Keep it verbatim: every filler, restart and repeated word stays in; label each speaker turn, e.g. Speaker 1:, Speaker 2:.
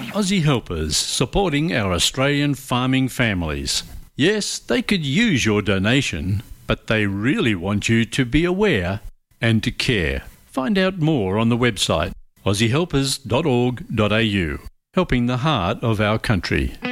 Speaker 1: Aussie Helpers, supporting our Australian farming families. Yes, they could use your donation, but they really want you to be aware and to care. Find out more on the website aussie helpers dot org dot a u, helping the heart of our country.